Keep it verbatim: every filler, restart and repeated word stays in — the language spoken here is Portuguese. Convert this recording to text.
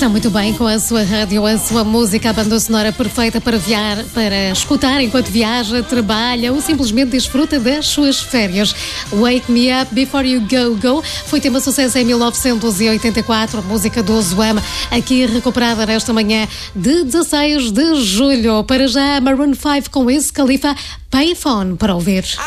Está muito bem com a sua rádio, a sua música, a banda sonora perfeita para viajar, para escutar enquanto viaja, trabalha ou simplesmente desfruta das suas férias. Wake Me Up Before You Go Go foi tema sucesso em mil novecentos e oitenta e quatro, a música do Zoam, aqui recuperada nesta manhã de dezasseis de julho. Para já, Maroon cinco com esse Khalifa, Payphone para ouvir.